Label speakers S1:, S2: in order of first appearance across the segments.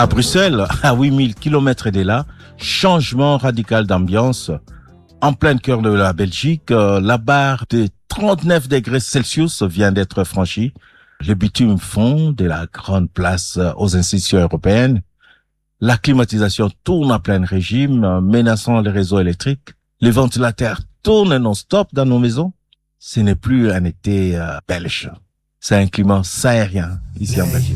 S1: À Bruxelles, à 8000 km de là, changement radical d'ambiance. En plein cœur de la Belgique, la barre de 39 degrés Celsius vient d'être franchie. Le bitume fond de la grande place aux institutions européennes. La climatisation tourne à plein régime, menaçant les réseaux électriques. Les ventilateurs tournent non-stop dans nos maisons. Ce n'est plus un été belge. C'est un climat sahérien ici en Belgique.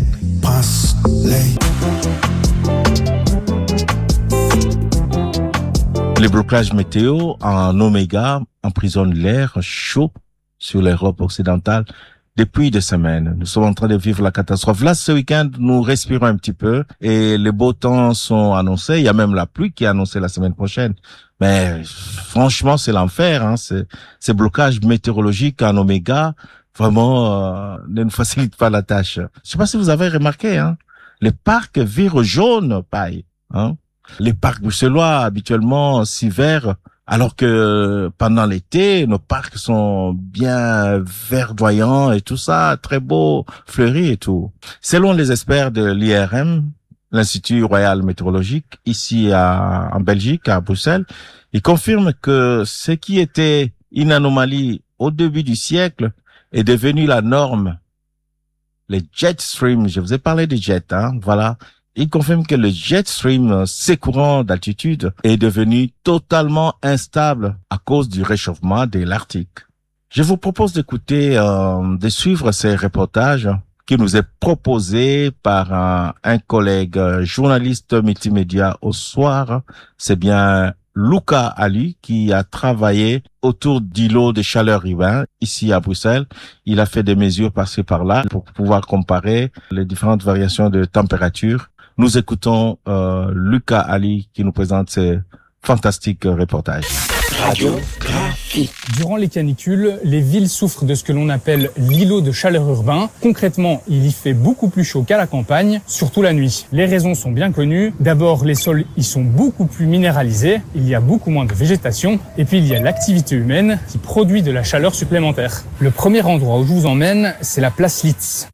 S1: Les blocages météo en oméga emprisonnent l'air chaud sur l'Europe occidentale depuis des semaines. Nous sommes en train de vivre la catastrophe. Là, ce week-end, nous respirons un petit peu et les beaux temps sont annoncés. Il y a même la pluie qui est annoncée la semaine prochaine. Mais franchement, c'est l'enfer. Hein. Ces blocages météorologiques en oméga, vraiment, ne nous facilitent pas la tâche. Je sais pas si vous avez remarqué, hein, les parcs virent au jaune, paille. Hein. Les parcs bruxellois, habituellement, s'hiver, alors que pendant l'été, nos parcs sont bien verdoyants et tout ça, très beaux, fleuris et tout. Selon les experts de l'IRM, l'Institut Royal Météorologique, ici en Belgique, à Bruxelles, ils confirment que ce qui était une anomalie au début du siècle est devenu la norme. Les jet streams, je vous ai parlé des jets, hein, voilà. Il confirme que le jet stream, ces courants d'altitude, est devenu totalement instable à cause du réchauffement de l'Arctique. Je vous propose d'écouter, de suivre ces reportages qui nous est proposé par un collègue journaliste multimédia au soir. C'est bien Luca Ali qui a travaillé autour d'îlots de chaleur urbains ici à Bruxelles. Il a fait des mesures par-ci par-là pour pouvoir comparer les différentes variations de température. Nous écoutons Luca Ali qui nous présente ces fantastiques reportages.
S2: Radiographie. Durant les canicules, les villes souffrent de ce que l'on appelle l'îlot de chaleur urbain. Concrètement, il y fait beaucoup plus chaud qu'à la campagne, surtout la nuit. Les raisons sont bien connues. D'abord, les sols y sont beaucoup plus minéralisés, il y a beaucoup moins de végétation, et puis il y a l'activité humaine qui produit de la chaleur supplémentaire. Le premier endroit où je vous emmène, c'est la place Litz.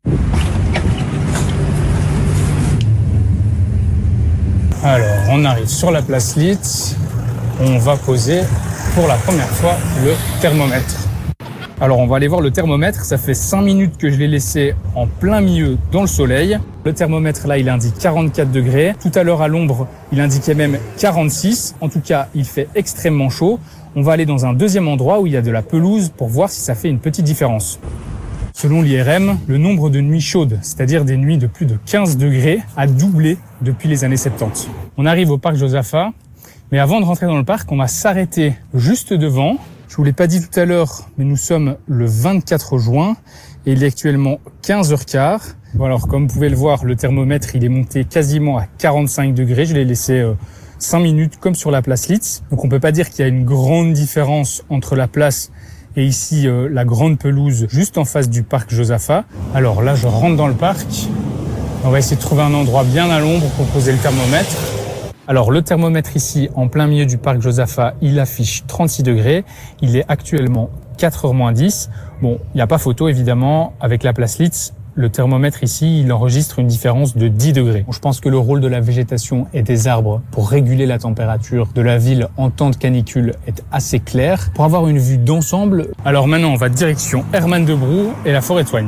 S2: Alors, on arrive sur la place Litz, on va poser pour la première fois le thermomètre. Alors, on va aller voir le thermomètre, ça fait 5 minutes que je l'ai laissé en plein milieu dans le soleil. Le thermomètre là, il indique 44 degrés. Tout à l'heure à l'ombre, il indiquait même 46. En tout cas, il fait extrêmement chaud. On va aller dans un deuxième endroit où il y a de la pelouse pour voir si ça fait une petite différence. Selon l'IRM, le nombre de nuits chaudes, c'est-à-dire des nuits de plus de 15 degrés, a doublé depuis les années 70. On arrive au parc Josaphat, mais avant de rentrer dans le parc, on va s'arrêter juste devant. Je vous l'ai pas dit tout à l'heure, mais nous sommes le 24 juin et il est actuellement 15h15. Bon alors, comme vous pouvez le voir, le thermomètre, il est monté quasiment à 45 degrés. Je l'ai laissé 5 minutes comme sur la place Litz. Donc on peut pas dire qu'il y a une grande différence entre la place et ici, la grande pelouse juste en face du parc Josaphat. Alors là, je rentre dans le parc. On va essayer de trouver un endroit bien à l'ombre pour poser le thermomètre. Alors le thermomètre ici, en plein milieu du parc Josaphat, il affiche 36 degrés. Il est actuellement 4h-10. Bon, il n'y a pas photo évidemment. Avec la place Litz, le thermomètre ici, il enregistre une différence de 10 degrés. Je pense que le rôle de la végétation et des arbres pour réguler la température de la ville en temps de canicule est assez clair. Pour avoir une vue d'ensemble, alors maintenant on va direction Herman de Broe et la forêt de Soignes.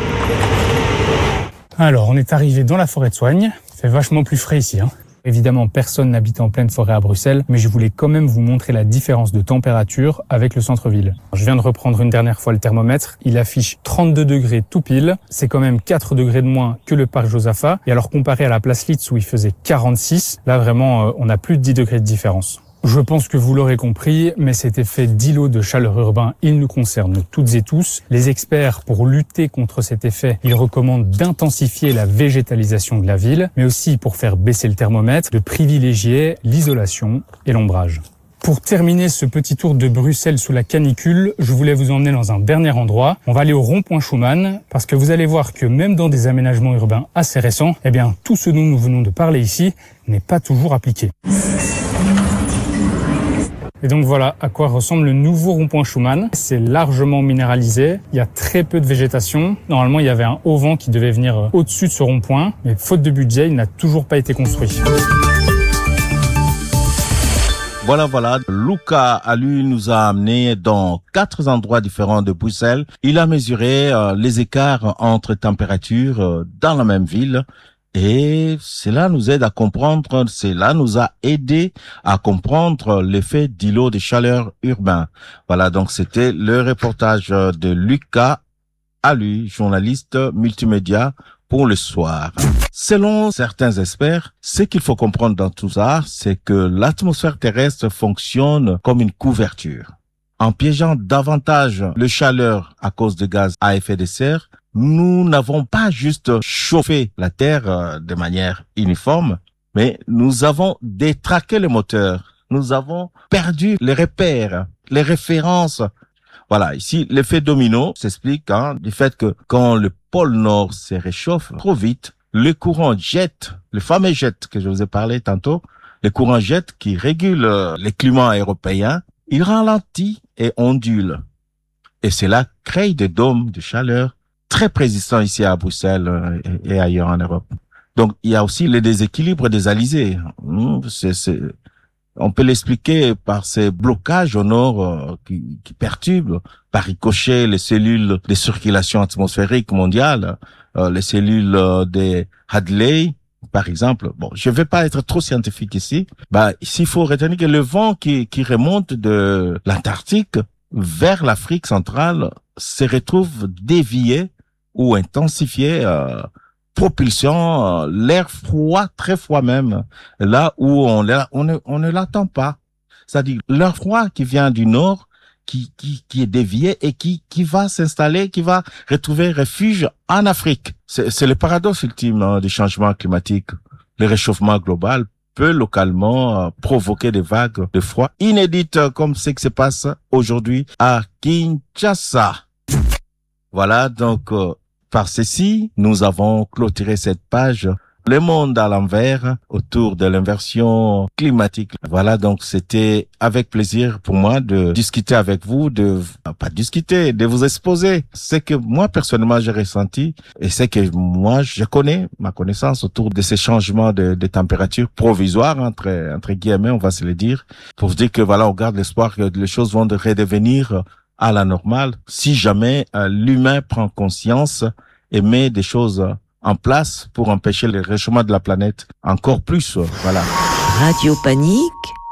S2: Alors on est arrivé dans la forêt de Soignes. Il fait vachement plus frais ici, hein. Évidemment, personne n'habite en pleine forêt à Bruxelles, mais je voulais quand même vous montrer la différence de température avec le centre-ville. Je viens de reprendre une dernière fois le thermomètre. Il affiche 32 degrés tout pile. C'est quand même 4 degrés de moins que le parc Josaphat. Et alors, comparé à la place Litz où il faisait 46, là vraiment, on a plus de 10 degrés de différence. Je pense que vous l'aurez compris, mais cet effet d'îlot de chaleur urbain, il nous concerne toutes et tous. Les experts, pour lutter contre cet effet, ils recommandent d'intensifier la végétalisation de la ville, mais aussi pour faire baisser le thermomètre, de privilégier l'isolation et l'ombrage. Pour terminer ce petit tour de Bruxelles sous la canicule, je voulais vous emmener dans un dernier endroit. On va aller au rond-point Schuman, parce que vous allez voir que même dans des aménagements urbains assez récents, eh bien, tout ce dont nous venons de parler ici n'est pas toujours appliqué. Et donc voilà à quoi ressemble le nouveau rond-point Schumann. C'est largement minéralisé, il y a très peu de végétation. Normalement, il y avait un haut vent qui devait venir au-dessus de ce rond-point, mais faute de budget, il n'a toujours pas été construit.
S1: Voilà. Luca Alu nous a amené dans 4 endroits différents de Bruxelles. Il a mesuré les écarts entre températures dans la même ville. Et cela nous aide à comprendre, cela nous a aidé à comprendre l'effet d'îlot de chaleur urbain. Voilà, donc c'était le reportage de Luca Alu, journaliste multimédia pour le soir. Selon certains experts, ce qu'il faut comprendre dans tout ça, c'est que l'atmosphère terrestre fonctionne comme une couverture. En piégeant davantage le chaleur à cause de gaz à effet de serre, nous n'avons pas juste chauffé la Terre de manière uniforme, mais nous avons détraqué le moteur. Nous avons perdu les repères, les références. Voilà, ici, l'effet domino s'explique du fait que quand le pôle Nord se réchauffe trop vite, le courant jet, le fameux jet que je vous ai parlé tantôt, le courant jet qui régule les climats européens, il ralentit et ondule. Et cela crée des dômes de chaleur très résistants ici à Bruxelles et ailleurs en Europe. Donc, il y a aussi le déséquilibre des alizés. On peut l'expliquer par ces blocages au nord qui perturbent par ricochet les cellules de circulation atmosphérique mondiale, les cellules des Hadley, par exemple. Bon, je vais pas être trop scientifique ici. Ici, il faut retenir que le vent qui remonte de l'Antarctique vers l'Afrique centrale se retrouve dévié ou intensifié, propulsant l'air froid, très froid même, là où on ne l'attend pas. C'est-à-dire l'air froid qui vient du nord, qui est dévié et qui va s'installer, qui va retrouver refuge en Afrique. C'est le paradoxe ultime du changement climatique. Le réchauffement global peut localement provoquer des vagues de froid inédites comme ce qui se passe aujourd'hui à Kinshasa. Voilà, donc par ceci, nous avons clôturé cette page Le monde à l'envers autour de l'inversion climatique. Voilà, donc c'était avec plaisir pour moi de discuter avec vous, de vous exposer ce que moi personnellement j'ai ressenti et ce que moi je connais, ma connaissance autour de ces changements de température provisoires entre guillemets, on va se le dire, pour se dire que voilà, on garde l'espoir que les choses vont redevenir à la normale si jamais l'humain prend conscience et met des choses en place pour empêcher le réchauffement de la planète encore plus. Voilà.
S3: Radio Panique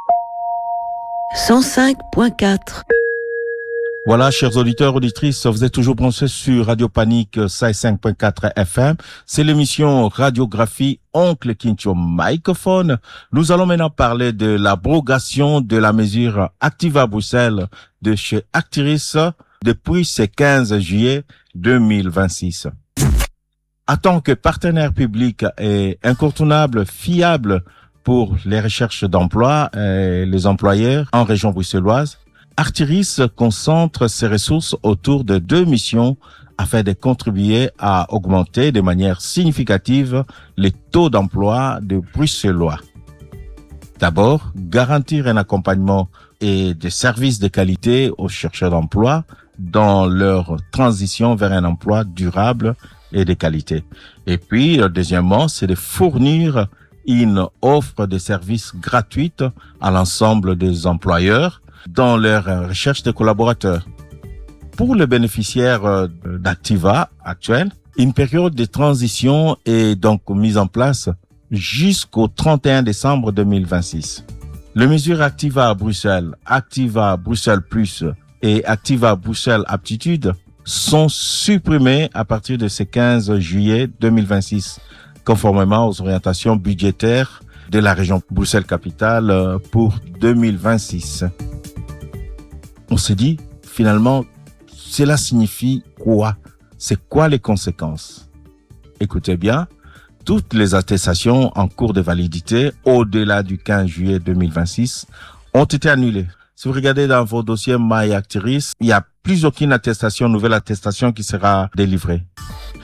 S3: 105.4.
S1: Voilà, chers auditeurs, auditrices, vous êtes toujours branchés sur Radio Panique 5.4 FM. C'est l'émission Radiographie Oncle Kincho Microphone. Nous allons maintenant parler de l'abrogation de la mesure Activa Bruxelles de chez Actiris depuis ce 15 juillet 2026. En tant que partenaire public et incontournable, fiable pour les recherches d'emploi et les employeurs en région bruxelloise, Actiris concentre ses ressources autour de 2 missions afin de contribuer à augmenter de manière significative les taux d'emploi des Bruxellois. D'abord, garantir un accompagnement et des services de qualité aux chercheurs d'emploi dans leur transition vers un emploi durable et de qualité. Et puis, deuxièmement, c'est de fournir une offre de services gratuite à l'ensemble des employeurs dans leur recherche de collaborateurs. Pour les bénéficiaires d'Activa actuels, une période de transition est donc mise en place jusqu'au 31 décembre 2026. Les mesures Activa à Bruxelles, Activa Bruxelles Plus et Activa Bruxelles Aptitude sont supprimés à partir de ce 15 juillet 2026, conformément aux orientations budgétaires de la région Bruxelles-Capitale pour 2026. On se dit, finalement, cela signifie quoi? C'est quoi les conséquences? Écoutez bien, toutes les attestations en cours de validité au-delà du 15 juillet 2026 ont été annulées. Si vous regardez dans vos dossiers My Actiris, il n'y a plus aucune nouvelle attestation qui sera délivrée.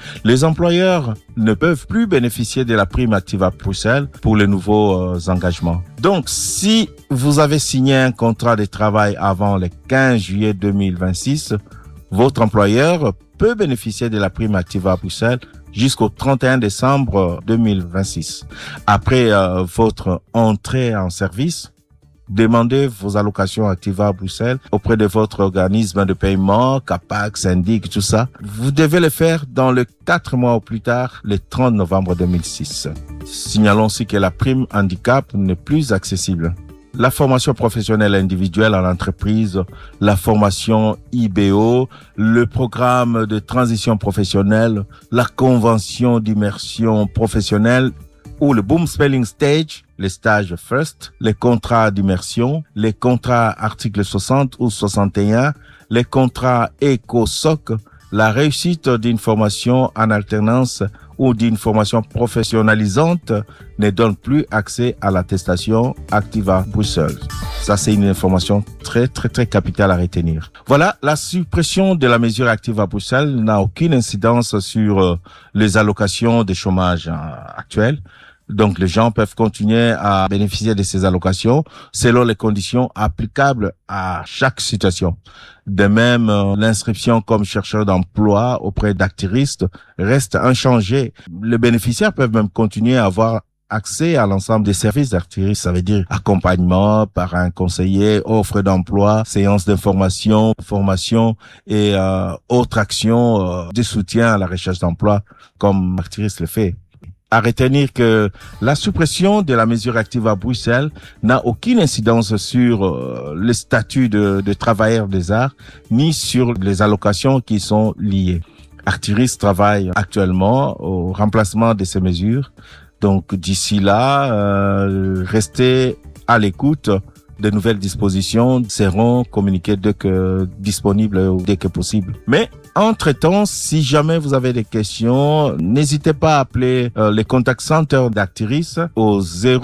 S1: Les employeurs ne peuvent plus bénéficier de la prime Activa Bruxelles pour les nouveaux engagements. Donc, si vous avez signé un contrat de travail avant le 15 juillet 2026, votre employeur peut bénéficier de la prime Activa Bruxelles jusqu'au 31 décembre 2026. Après votre entrée en service, demandez vos allocations Activa Bruxelles auprès de votre organisme de paiement, CAPAC, Syndic, tout ça. Vous devez le faire dans le 4 mois au plus tard, le 30 novembre 2006. Signalons aussi que la prime handicap n'est plus accessible. La formation professionnelle individuelle en entreprise, la formation IBO, le programme de transition professionnelle, la convention d'immersion professionnelle ou le Boom Spelling Stage, les stages FIRST, les contrats d'immersion, les contrats article 60 ou 61, les contrats ECOSOC, la réussite d'une formation en alternance ou d'une formation professionnalisante ne donne plus accès à l'attestation Activa Bruxelles. Ça, c'est une information très capitale à retenir. Voilà, la suppression de la mesure Activa Bruxelles n'a aucune incidence sur les allocations de chômage actuelles. Donc, les gens peuvent continuer à bénéficier de ces allocations selon les conditions applicables à chaque situation. De même, l'inscription comme chercheur d'emploi auprès d'activistes reste inchangée. Les bénéficiaires peuvent même continuer à avoir accès à l'ensemble des services d'activistes, ça veut dire accompagnement par un conseiller, offre d'emploi, séances d'information, formation et autres actions de soutien à la recherche d'emploi comme activiste le fait. À retenir que la suppression de la mesure Activa Bruxelles n'a aucune incidence sur le statut de travailleur des arts, ni sur les allocations qui sont liées. Artiris travaille actuellement au remplacement de ces mesures. Donc d'ici là, restez à l'écoute. De nouvelles dispositions seront communiquées dès que disponibles ou dès que possible. Mais entre-temps, si jamais vous avez des questions, n'hésitez pas à appeler les contact centers d'Actiris au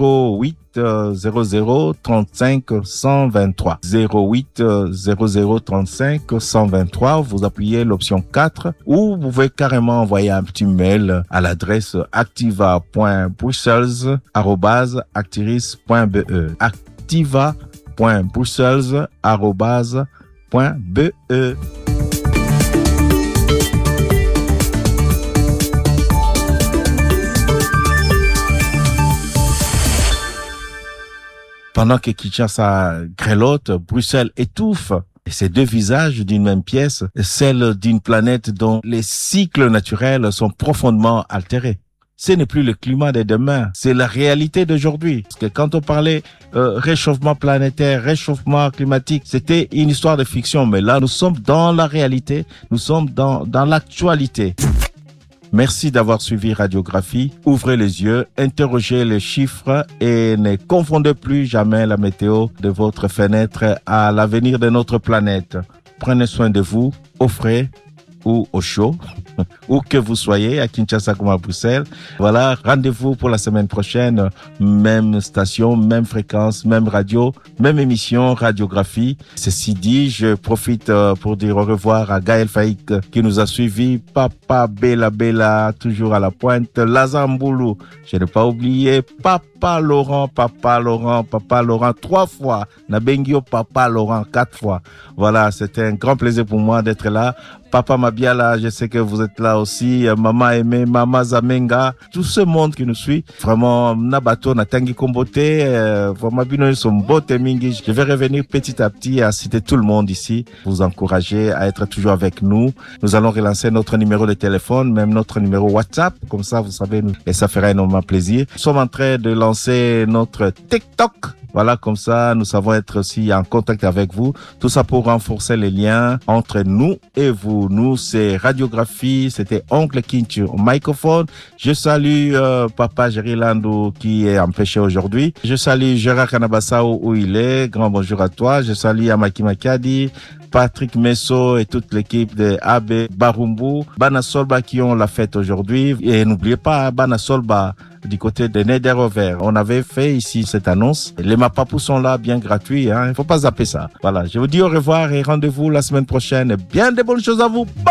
S1: 08 00 35 123. 08 00 35 123. Vous appuyez l'option 4 ou vous pouvez carrément envoyer un petit mail à l'adresse activa.bruxelles@actiris.be. activa.bruxelles@be. Pendant que Kinshasa grelotte, Bruxelles étouffe. Et ces deux visages d'une même pièce, celle d'une planète dont les cycles naturels sont profondément altérés. Ce n'est plus le climat de demain, c'est la réalité d'aujourd'hui. Parce que quand on parlait réchauffement planétaire, réchauffement climatique, c'était une histoire de fiction. Mais là, nous sommes dans la réalité, nous sommes dans l'actualité. Merci d'avoir suivi Radiographie. Ouvrez les yeux, interrogez les chiffres et ne confondez plus jamais la météo de votre fenêtre à l'avenir de notre planète. Prenez soin de vous, au frais ou au chaud, où que vous soyez, à Kinshasa comme à Bruxelles. Voilà, rendez-vous pour la semaine prochaine. Même station, même fréquence, même radio, même émission, Radiographie. Ceci dit, je profite pour dire au revoir à Gaël Faïk qui nous a suivis. Papa Bella, toujours à la pointe. Lazamboulou, je n'ai pas oublié. Papa Laurent, 3 fois. Nabengio, Papa Laurent, 4 fois. Voilà, c'était un grand plaisir pour moi d'être là. Papa Mabiala, je sais que vous êtes là aussi. Maman Aimé, Maman Zamenga, tout ce monde qui nous suit. Vraiment, Nabato, Natangi Kombote, vraiment, je vais revenir petit à petit à citer tout le monde ici. Vous encourager à être toujours avec nous. Nous allons relancer notre numéro de téléphone, même notre numéro WhatsApp. Comme ça, vous savez, et ça fera énormément plaisir. Nous sommes en train de lancer notre TikTok. Voilà, comme ça, nous savons être aussi en contact avec vous. Tout ça pour renforcer les liens entre nous et vous. Nous, c'est Radiographie. C'était Oncle Kinchu au microphone. Je salue Papa Jerry Landou qui est empêché aujourd'hui. Je salue Gérard Kanabassao où il est. Grand bonjour à toi. Je salue Amaki Makadi, Patrick Messo et toute l'équipe de AB Barumbu, Bana Solba qui ont la fête aujourd'hui. Et n'oubliez pas, Bana Solba du côté de Nederover. On avait fait ici cette annonce. Les mapapous sont là, bien gratuits. Il faut pas zapper ça. Voilà, je vous dis au revoir et rendez-vous la semaine prochaine. Bien des bonnes choses à vous.